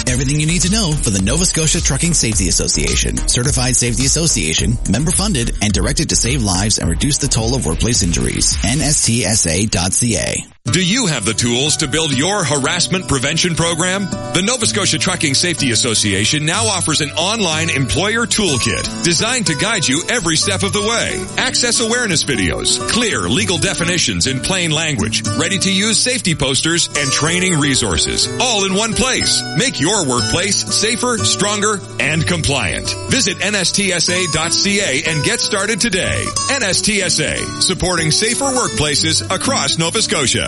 Everything you need to know for the Nova Scotia Trucking Safety Association. Certified Safety Association, member funded, and directed to save lives and reduce the toll of workplace injuries. NSTSA.ca. Do you have the tools to build your harassment prevention program? The Nova Scotia Trucking Safety Association now offers an online employer toolkit designed to guide you every step of the way. Access awareness videos, clear legal definitions in plain language, ready-to-use safety posters, and training resources, all in one place. Make your workplace safer, stronger, and compliant. Visit NSTSA.ca and get started today. NSTSA, supporting safer workplaces across Nova Scotia.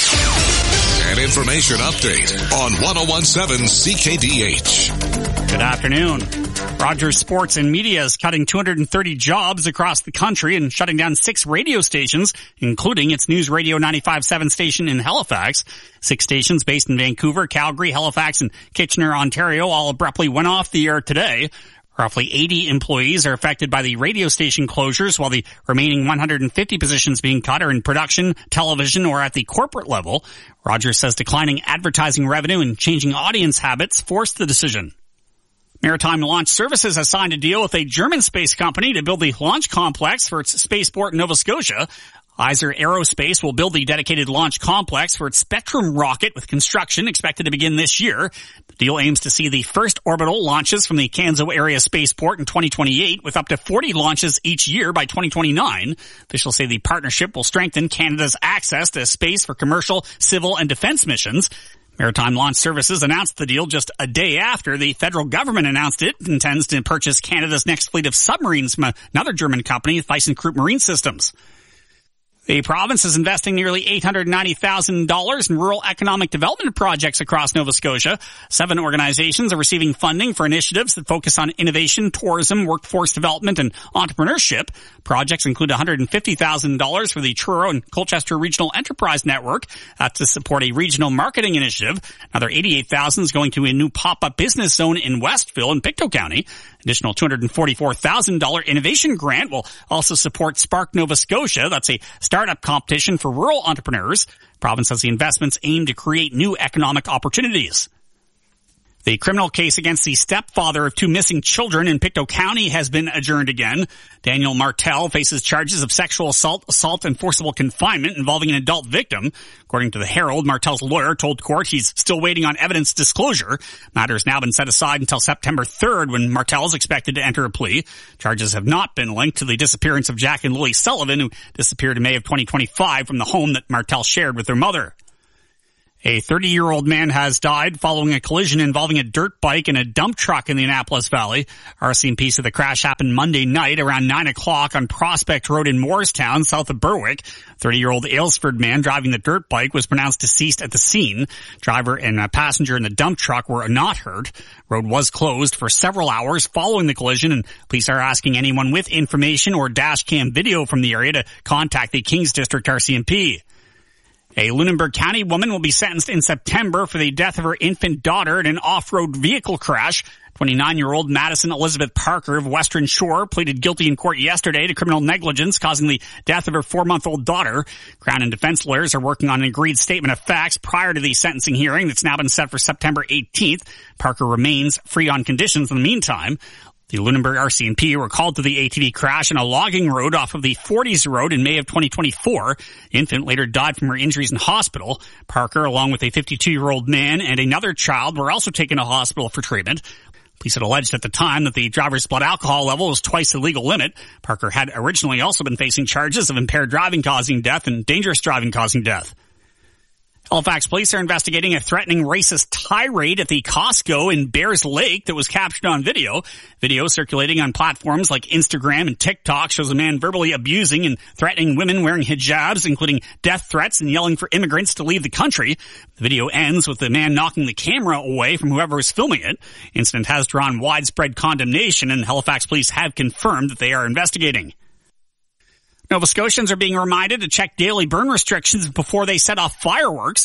An information update on 1017 CKDH. Good afternoon. Rogers Sports and Media is cutting 230 jobs across the country and shutting down 6 radio stations, including its News Radio 95.7 station in Halifax. 6 stations based in Vancouver, Calgary, Halifax, and Kitchener, Ontario all abruptly went off the air today. Roughly 80 employees are affected by the radio station closures, while the remaining 150 positions being cut are in production, television, or at the corporate level. Rogers says declining advertising revenue and changing audience habits forced the decision. Maritime Launch Services has signed a deal with a German space company to build the launch complex for its spaceport in Nova Scotia. Iser Aerospace will build the dedicated launch complex for its Spectrum rocket, with construction expected to begin this year. The deal aims to see the first orbital launches from the Canso area spaceport in 2028, with up to 40 launches each year by 2029. Officials say the partnership will strengthen Canada's access to space for commercial, civil, and defense missions. Maritime Launch Services announced the deal just a day after the federal government announced it intends to purchase Canada's next fleet of submarines from another German company, ThyssenKrupp Marine Systems. The province is investing nearly $890,000 in rural economic development projects across Nova Scotia. 7 organizations are receiving funding for initiatives that focus on innovation, tourism, workforce development, and entrepreneurship. Projects include $150,000 for the Truro and Colchester Regional Enterprise Network to support a regional marketing initiative. Another $88,000 is going to a new pop-up business zone in Westville in Pictou County. Additional $244,000 innovation grant will also support Spark Nova Scotia. That's a startup competition for rural entrepreneurs. The province has the investments aimed to create new economic opportunities. The criminal case against the stepfather of 2 missing children in Pictou County has been adjourned again. Daniel Martel faces charges of sexual assault, and forcible confinement involving an adult victim. According to the Herald, Martel's lawyer told court he's still waiting on evidence disclosure. Matter has now been set aside until September 3rd, when Martel is expected to enter a plea. Charges have not been linked to the disappearance of Jack and Lily Sullivan, who disappeared in May of 2025 from the home that Martel shared with their mother. A 30-year-old man has died following a collision involving a dirt bike and a dump truck in the Annapolis Valley. RCMP said the crash happened Monday night around 9 o'clock on Prospect Road in Morristown, south of Berwick. 30-year-old Aylesford man driving the dirt bike was pronounced deceased at the scene. Driver and a passenger in the dump truck were not hurt. Road was closed for several hours following the collision, and police are asking anyone with information or dash cam video from the area to contact the Kings District RCMP. A Lunenburg County woman will be sentenced in September for the death of her infant daughter in an off-road vehicle crash. 29-year-old Madison Elizabeth Parker of Western Shore pleaded guilty in court yesterday to criminal negligence causing the death of her 4-month-old daughter. Crown and defense lawyers are working on an agreed statement of facts prior to the sentencing hearing that's now been set for September 18th. Parker remains free on conditions in the meantime. The Lunenburg RCMP were called to the ATV crash on a logging road off of the 40s Road in May of 2024. The infant later died from her injuries in hospital. Parker, along with a 52-year-old man and another child, were also taken to hospital for treatment. Police had alleged at the time that the driver's blood alcohol level was twice the legal limit. Parker had originally also been facing charges of impaired driving causing death and dangerous driving causing death. Halifax police are investigating a threatening racist tirade at the Costco in Bears Lake that was captured on video. Video circulating on platforms like Instagram and TikTok shows a man verbally abusing and threatening women wearing hijabs, including death threats and yelling for immigrants to leave the country. The video ends with the man knocking the camera away from whoever is filming it. The incident has drawn widespread condemnation, and Halifax police have confirmed that they are investigating. Nova Scotians are being reminded to check daily burn restrictions before they set off fireworks. The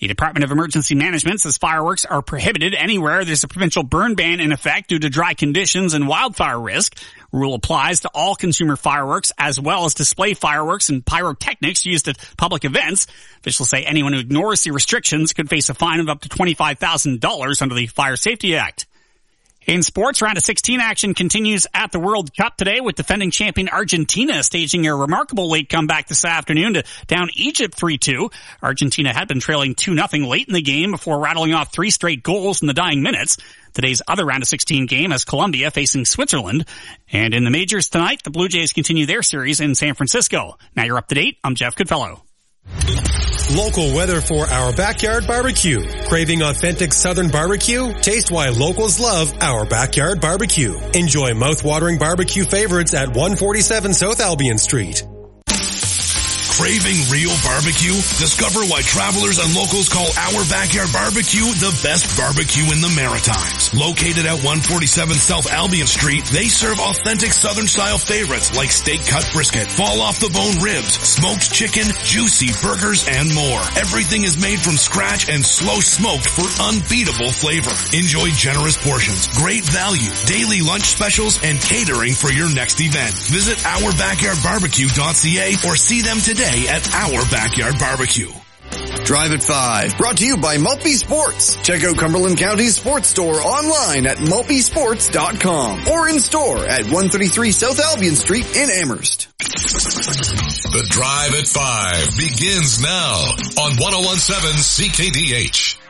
The Department of Emergency Management says fireworks are prohibited anywhere there's a provincial burn ban in effect due to dry conditions and wildfire risk. Rule applies to all consumer fireworks as well as display fireworks and pyrotechnics used at public events. Officials say anyone who ignores the restrictions could face a fine of up to $25,000 under the Fire Safety Act. In sports, round of 16 action continues at the World Cup today with defending champion Argentina staging a remarkable late comeback this afternoon to down Egypt 3-2. Argentina had been trailing 2-0 late in the game before rattling off 3 straight goals in the dying minutes. Today's other round of 16 game has Colombia facing Switzerland. And in the majors tonight, the Blue Jays continue their series in San Francisco. Now you're up to date. I'm Jeff Goodfellow. Local weather for Our Backyard Barbecue. Craving authentic Southern barbecue? Taste why locals love Our Backyard Barbecue. Enjoy mouth-watering barbecue favorites at 147 South Albion Street. Craving real barbecue? Discover why travelers and locals call Our Backyard Barbecue the best barbecue in the Maritimes. Located at 147 South Albion Street, they serve authentic Southern-style favorites like steak-cut brisket, fall-off-the-bone ribs, smoked chicken, juicy burgers, and more. Everything is made from scratch and slow-smoked for unbeatable flavor. Enjoy generous portions, great value, daily lunch specials, and catering for your next event. Visit ourbackyardbarbecue.ca or see them today at Our Backyard Barbecue. Drive at 5, brought to you by Maltby Sports. Check out Cumberland County's sports store online at maltbysports.com or in store at 133 South Albion Street in Amherst. The Drive at 5 begins now on 101.7 CKDH.